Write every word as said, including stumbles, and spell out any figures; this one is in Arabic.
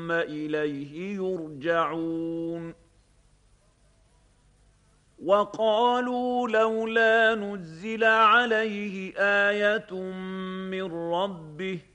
إليه يرجعون وقالوا لولا نزل عليه آية من ربه